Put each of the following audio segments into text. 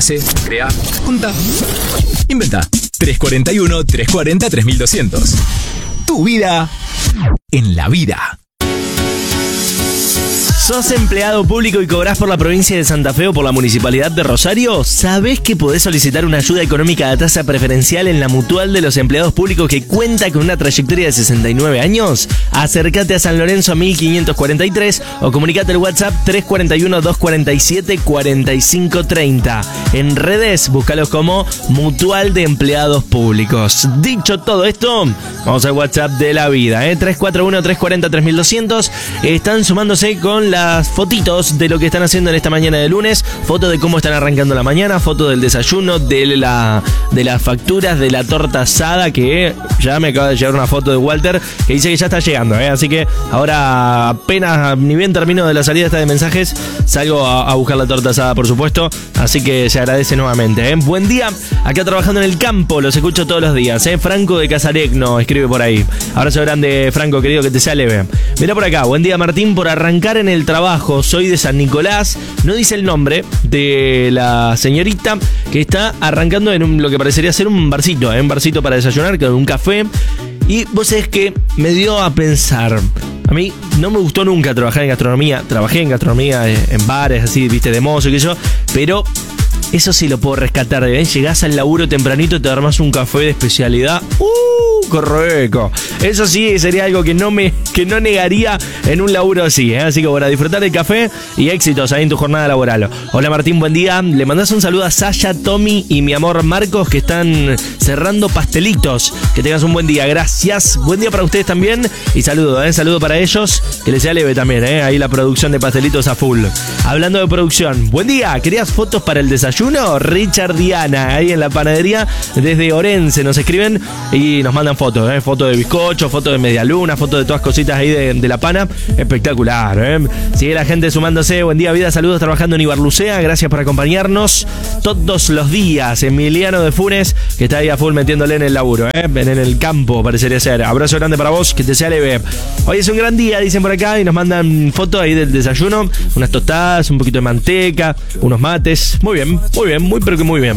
Hacé, crea, junta, inventa. 341-340-3200. Tu vida en la vida. ¿Sos empleado público y cobrás por la provincia de Santa Fe o por la municipalidad de Rosario? ¿Sabés que podés solicitar una ayuda económica a tasa preferencial en la Mutual de los Empleados Públicos que cuenta con una trayectoria de 69 años? Acércate a San Lorenzo 1543 o comunicate al WhatsApp 341-247-4530. En redes, búscalos como Mutual de Empleados Públicos. Dicho todo esto, vamos al WhatsApp de la vida, 341-340-3200. Están sumándose con las fotitos de lo que están haciendo en esta mañana de lunes, foto de cómo están arrancando la mañana, foto del desayuno, de las facturas, de la torta asada, que ya me acaba de llegar una foto de Walter que dice que ya está llegando, así que ahora apenas ni bien termino de la salida esta de mensajes, salgo a buscar la torta asada, por supuesto, así que se agradece nuevamente. Buen día, acá trabajando en el campo, los escucho todos los días. Franco de Casarecno escribe por ahí. Abrazo grande, Franco, querido, que te sea leve. Mirá por acá, buen día, Martín, por arrancar en el trabajo, soy de San Nicolás. No dice el nombre de la señorita que está arrancando en lo que parecería ser un barcito, un barcito para desayunar, con un café. Y vos sabés que me dio a pensar, a mí no me gustó nunca trabajar en gastronomía. Trabajé en gastronomía, en bares, así, viste, de mozo y qué sé yo, pero eso sí lo puedo rescatar. Llegás al laburo tempranito, te armás un café de especialidad. Correcto. Eso sí sería algo que no negaría en un laburo así, Así que bueno, a disfrutar del café y éxitos ahí en tu jornada laboral. Hola Martín, buen día. Le mandás un saludo a Sasha, Tommy y mi amor Marcos, que están cerrando pastelitos. Que tengas un buen día, gracias. Buen día para ustedes también. Y saludo, saludo para ellos. Que les sea leve también, ahí la producción de pastelitos a full. Hablando de producción, buen día. ¿Querías fotos para el desayuno? Richard Diana, ahí en la panadería desde Orense nos escriben y nos mandan fotos, fotos de bizcocho, fotos de medialuna, fotos de todas cositas ahí de la pana. Espectacular, Sigue la gente sumándose. Buen día, vida, saludos trabajando en Ibarlucea. Gracias por acompañarnos todos los días. Emiliano de Funes, que está ahí a full metiéndole en el laburo, en el campo, parecería ser. Abrazo grande para vos, que te sea leve. Hoy es un gran día, dicen por acá, y nos mandan fotos ahí del desayuno. Unas tostadas, un poquito de manteca, unos mates. Muy bien, pero que muy bien.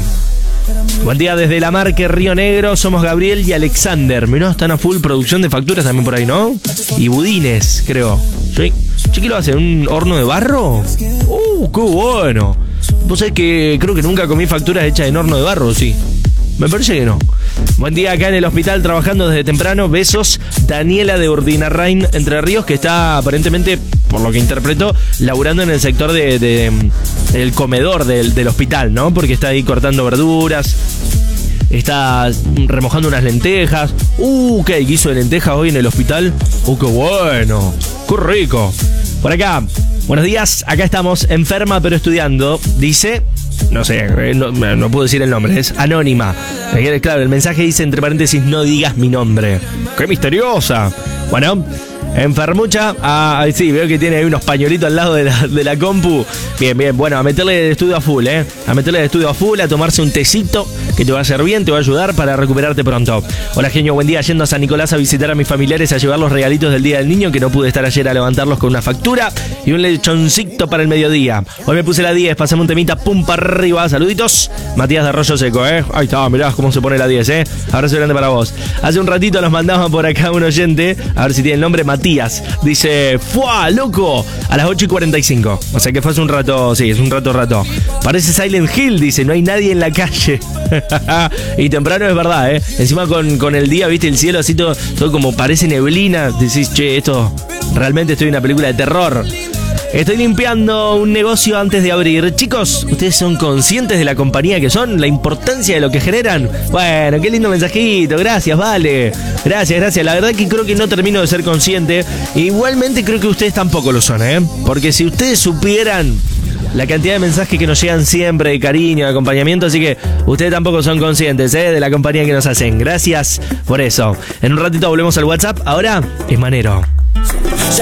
Buen día desde La Marque, Río Negro. Somos Gabriel y Alexander. Mirá, están a full producción de facturas también por ahí, ¿no? Y budines, creo. ¿Sí? ¿Qué lo hacen? ¿Un horno de barro? ¡Qué bueno! Vos sabés que creo que nunca comí facturas hechas en horno de barro, ¿sí? Me parece que no. Buen día acá en el hospital trabajando desde temprano. Besos, Daniela de Urdinarrain, Entre Ríos, que está aparentemente, por lo que interpreto, laburando en el sector del comedor del hospital, ¿no? Porque está ahí cortando verduras, está remojando unas lentejas. ¿Qué guiso de lentejas hoy en el hospital? ¡Qué bueno! ¡Qué rico! Por acá, buenos días, acá estamos, enferma pero estudiando, dice... No sé, no puedo decir el nombre, es anónima. Claro, el mensaje dice entre paréntesis, no digas mi nombre. ¡Qué misteriosa! Bueno, enfermucha. Sí, veo que tiene ahí unos pañuelitos al lado de la compu. Bien, bueno, a meterle el estudio a full, a meterle el estudio a full, a tomarse un tecito que te va a hacer bien, te va a ayudar para recuperarte pronto. Hola genio, buen día, yendo a San Nicolás a visitar a mis familiares, a llevar los regalitos del Día del Niño, que no pude estar ayer a levantarlos con una factura y un lechoncito para el mediodía. Hoy me puse la 10, pasame un temita, pum para arriba, saluditos. Matías de Arroyo Seco, Ahí está, mirá cómo se pone la 10, Abrazo grande para vos. Hace un ratito nos mandaban por acá un oyente, a ver si tiene el nombre, Matías. Dice, ¡fua, loco! A las 8:45. O sea que fue hace un rato, sí, es un rato. Parece Silent Hill, dice, no hay nadie en la calle. Y temprano es verdad, Encima con el día, viste, el cielo así todo como parece neblina. Decís, che, esto realmente estoy en una película de terror. Estoy limpiando un negocio antes de abrir. Chicos, ¿ustedes son conscientes de la compañía que son? ¿La importancia de lo que generan? Bueno, qué lindo mensajito. Gracias, vale. Gracias. La verdad que creo que no termino de ser consciente. Igualmente creo que ustedes tampoco lo son, Porque si ustedes supieran la cantidad de mensajes que nos llegan siempre, de cariño, de acompañamiento, así que ustedes tampoco son conscientes, de la compañía que nos hacen. Gracias por eso. En un ratito volvemos al WhatsApp. Ahora es Manero.